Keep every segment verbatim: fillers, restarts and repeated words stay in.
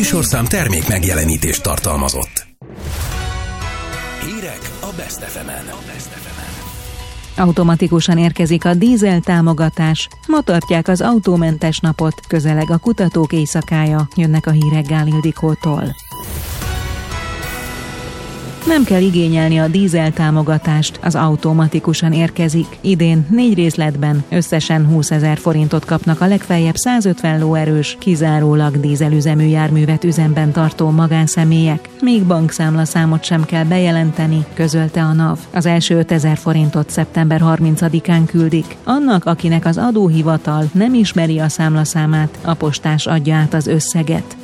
műsorszám termék megjelenítést tartalmazott. Hírek a Best ef emen. Automatikusan érkezik a dízel támogatás. Ma tartják az autómentes napot, közeleg a kutatók éjszakája. Jönnek a hírek Gál Ildikótól. Nem kell igényelni a dízel támogatást, az automatikusan érkezik. Idén négy részletben összesen húszezer forintot kapnak a legfeljebb százötven lóerős, kizárólag dízelüzemű járművet üzemben tartó magánszemélyek. Még bankszámlaszámot sem kell bejelenteni, közölte a NAV. Az első ötezer forintot szeptember harmincadikán küldik. Annak, akinek az adóhivatal nem ismeri a számlaszámát, a postás adja át az összeget.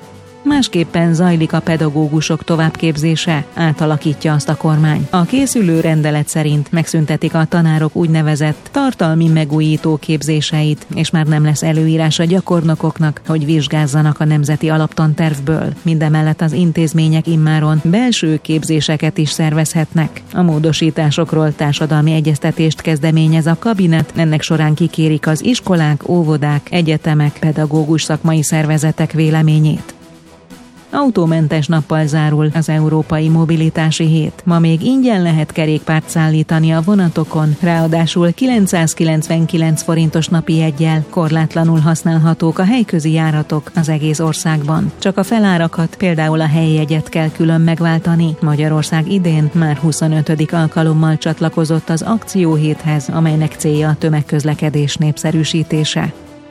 Másképpen zajlik a pedagógusok továbbképzése, átalakítja azt a kormány. A készülő rendelet szerint megszüntetik a tanárok úgynevezett tartalmi megújító képzéseit, és már nem lesz előírás a gyakornokoknak, hogy vizsgázzanak a nemzeti alaptantervből. Mindemellett az intézmények immáron belső képzéseket is szervezhetnek. A módosításokról társadalmi egyeztetést kezdeményez a kabinet, ennek során kikérik az iskolák, óvodák, egyetemek, pedagógus szakmai szervezetek véleményét. Autómentes nappal zárul az Európai Mobilitási Hét. Ma még ingyen lehet kerékpárt szállítani a vonatokon, ráadásul kilencszázkilencvenkilenc forintos napi jeggyel korlátlanul használhatók a helyközi járatok az egész országban. Csak a felárakat, például a helyjegyet kell külön megváltani. Magyarország idén már huszonötödik alkalommal csatlakozott az akcióhéthez, amelynek célja a tömegközlekedés népszerűsítése.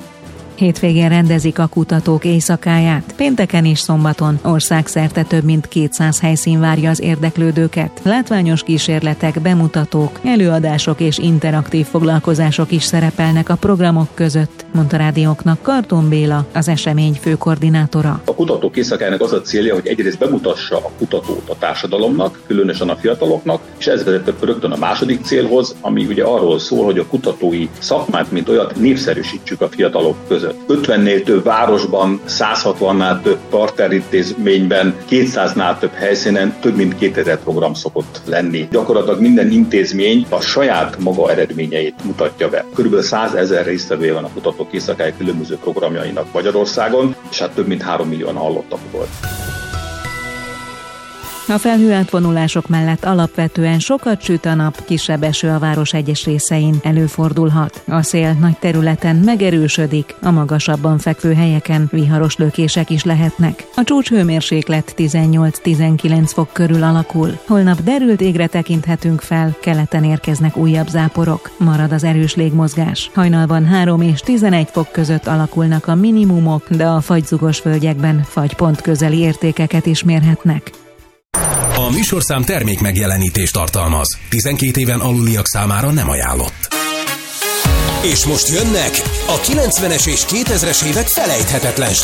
Hétvégén rendezik a kutatók éjszakáját. Pénteken és szombaton országszerte több mint kétszáz helyszín várja az érdeklődőket. Látványos kísérletek, bemutatók, előadások és interaktív foglalkozások is szerepelnek a programok között, mondta rádióknak Karton Béla, az esemény főkoordinátora. A kutatók éjszakájának az a célja, hogy egyrészt bemutassa a kutatót a társadalomnak, különösen a fiataloknak, és ez vezet rögtön a második célhoz, ami ugye arról szól, hogy a kutatói szakmát, mint olyat népszerűsítsük a fiatalok között. ötvennél több városban, száz hatvannál több partnerintézményben, kétszáznál több helyszínen több mint kétezer program szokott lenni. Gyakorlatilag minden intézmény a saját maga eredményeit mutatja be. Körülbelül százezer résztvevője van a kutatók éjszakája különböző programjainak Magyarországon, és hát több mint három millióan hallottak volt. A felhőátvonulások mellett alapvetően sokat süt a nap, kisebb eső a város egyes részein előfordulhat. A szél nagy területen megerősödik, a magasabban fekvő helyeken viharos lökések is lehetnek. A csúcshőmérséklet tizennyolc-tizenkilenc fok körül alakul. Holnap derült égre tekinthetünk fel, keleten érkeznek újabb záporok. Marad az erős légmozgás. Hajnalban három és tizenegy fok között alakulnak a minimumok, de a fagyzugos völgyekben fagypont közeli értékeket is mérhetnek. A műsorszám termék megjelenítést tartalmaz. tizenkét éven aluliak számára nem ajánlott. És most jönnek a kilencvenes és kétezres évek felejthetetlen